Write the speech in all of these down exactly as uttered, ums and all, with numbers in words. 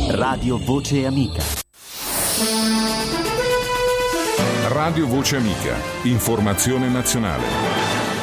Radio Voce Amica. Radio Voce Amica, informazione nazionale.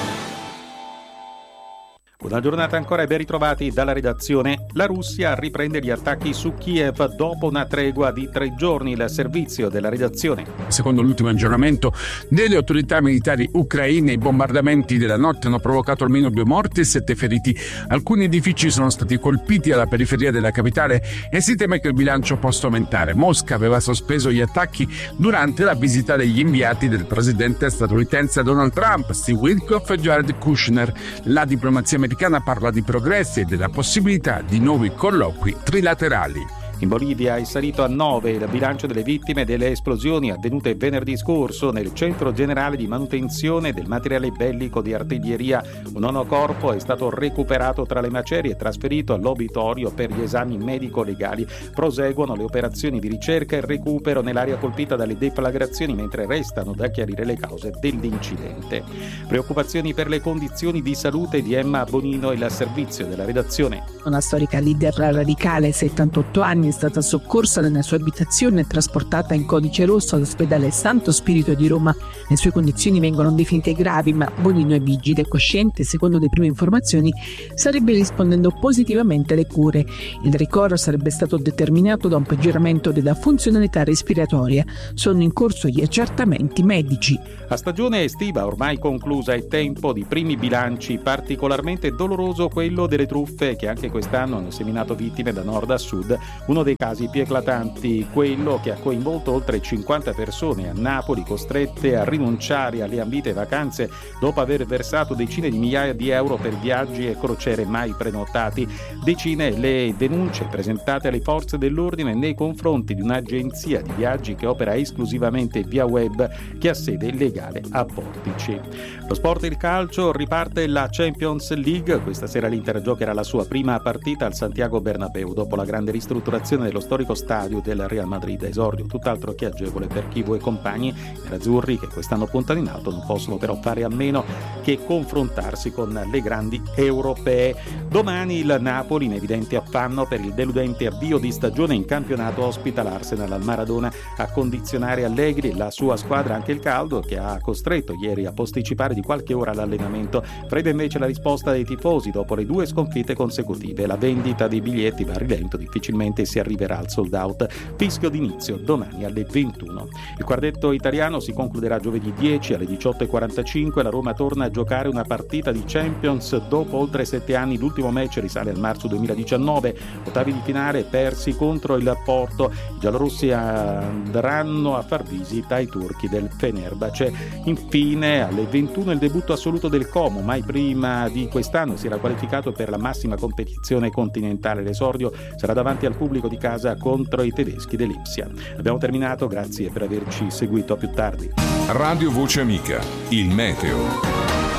Buona giornata ancora e ben ritrovati dalla redazione. La Russia riprende gli attacchi su Kiev dopo una tregua di tre giorni. Il servizio della redazione. Secondo l'ultimo aggiornamento delle autorità militari ucraine, i bombardamenti della notte hanno provocato almeno due morti e sette feriti. Alcuni edifici sono stati colpiti alla periferia della capitale e si teme che il bilancio possa aumentare. Mosca aveva sospeso gli attacchi durante la visita degli inviati del presidente statunitense Donald Trump, Steve Witkoff e Jared Kushner. La diplomazia americana parla di progressi e della possibilità di nuovi colloqui trilaterali. In Bolivia è salito a nove il bilancio delle vittime delle esplosioni avvenute venerdì scorso nel Centro Generale di Manutenzione del Materiale Bellico di Artiglieria. Un nono corpo è stato recuperato tra le macerie e trasferito all'obitorio per gli esami medico-legali. Proseguono le operazioni di ricerca e recupero nell'area colpita dalle deflagrazioni, mentre restano da chiarire le cause dell'incidente. Preoccupazioni per le condizioni di salute di Emma Bonino, il servizio della redazione. Una storica leader radicale, settantotto anni, è stata soccorsa nella sua abitazione e trasportata in codice rosso all'ospedale Santo Spirito di Roma. Le sue condizioni vengono definite gravi, ma Bonino è vigile e cosciente. Secondo le prime informazioni starebbe rispondendo positivamente alle cure. Il ricovero sarebbe stato determinato da un peggioramento della funzionalità respiratoria. Sono in corso gli accertamenti medici. La stagione estiva ormai conclusa, è tempo di primi bilanci. Particolarmente doloroso quello delle truffe che anche quest'anno hanno seminato vittime da nord a sud. Uno dei casi più eclatanti, quello che ha coinvolto oltre cinquanta persone a Napoli, costrette a rinunciare alle ambite vacanze dopo aver versato decine di migliaia di euro per viaggi e crociere mai prenotati. Decine le denunce presentate alle forze dell'ordine nei confronti di un'agenzia di viaggi che opera esclusivamente via web, che ha sede legale a Portici. Lo sport e il calcio, riparte la Champions League. Questa sera l'Inter giocherà la sua prima partita al Santiago Bernabéu dopo la grande ristrutturazione dello storico stadio del Real Madrid. Esordio tutt'altro che agevole per Chivu e compagni. I nerazzurri, che quest'anno puntano in alto, non possono però fare a meno che confrontarsi con le grandi europee. Domani il Napoli, in evidente affanno per il deludente avvio di stagione in campionato, ospita l'Arsenal al Maradona. A condizionare Allegri e la sua squadra anche il caldo, che ha costretto ieri a posticipare di qualche ora l'allenamento. Fredda invece la risposta dei tifosi dopo le due sconfitte consecutive. La vendita dei biglietti va a rilento, difficilmente si arriverà al sold out. Fischio d'inizio domani alle ventuno. Il quartetto italiano si concluderà giovedì dieci alle diciotto e quarantacinque. La Roma torna a giocare una partita di Champions dopo oltre sette anni. L'ultimo match risale al marzo duemiladiciannove. Ottavi di finale persi contro il Porto. I giallorossi andranno a far visita ai turchi del Fenerbahce. Infine alle ventuno il debutto assoluto del Como. Mai prima di quest'anno si era qualificato per la massima competizione continentale. L'esordio sarà davanti al pubblico di casa contro i tedeschi dell'Ipsia. Abbiamo terminato, grazie per averci seguito, a più tardi. Radio Voce Amica, il meteo.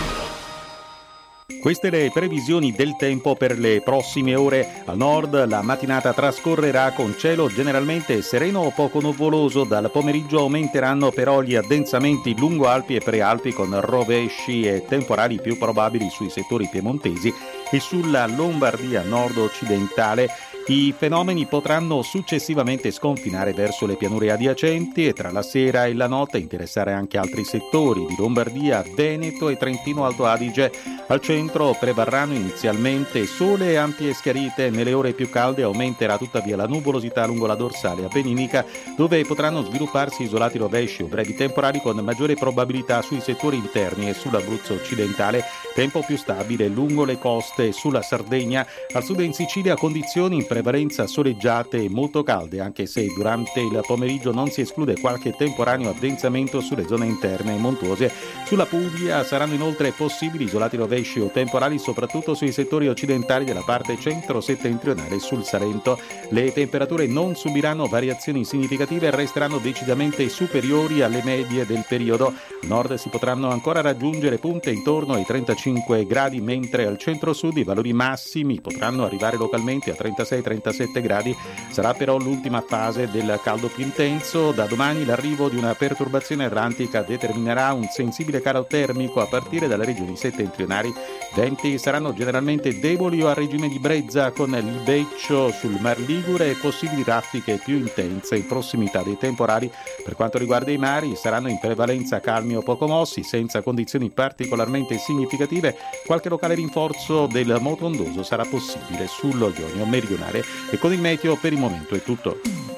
Queste le previsioni del tempo per le prossime ore. Al nord la mattinata trascorrerà con cielo generalmente sereno o poco nuvoloso. Dal pomeriggio aumenteranno però gli addensamenti lungo Alpi e Prealpi, con rovesci e temporali più probabili sui settori piemontesi e sulla Lombardia nord-occidentale. I fenomeni potranno successivamente sconfinare verso le pianure adiacenti e tra la sera e la notte interessare anche altri settori di Lombardia, Veneto e Trentino Alto Adige. Al centro prevarranno inizialmente sole e ampie schiarite. Nelle ore più calde aumenterà tuttavia la nuvolosità lungo la dorsale appenninica, dove potranno svilupparsi isolati rovesci o brevi temporali con maggiore probabilità sui settori interni e sull'Abruzzo occidentale. Tempo più stabile lungo le coste e sulla Sardegna. Al sud e in Sicilia condizioni in prevalenza soleggiate e molto calde, anche se durante il pomeriggio non si esclude qualche temporaneo addensamento sulle zone interne e montuose. Sulla Puglia saranno inoltre possibili isolati rovesci o temporali soprattutto sui settori occidentali della parte centro-settentrionale e sul Salento. Le temperature non subiranno variazioni significative e resteranno decisamente superiori alle medie del periodo. Al nord si potranno ancora raggiungere punte intorno ai trentacinque gradi, mentre al centro-sud sud i valori massimi potranno arrivare localmente a trentasei trentasette gradi, sarà però l'ultima fase del caldo più intenso. Da domani l'arrivo di una perturbazione atlantica determinerà un sensibile calo termico a partire dalle regioni settentrionali. I venti saranno generalmente deboli o a regime di brezza, con libeccio sul Mar Ligure e possibili raffiche più intense in prossimità dei temporali. Per quanto riguarda i mari, saranno in prevalenza calmi o poco mossi, senza condizioni particolarmente significative. Qualche locale rinforzo del moto ondoso sarà possibile sullo Ionio meridionale. E con il meteo per il momento è tutto.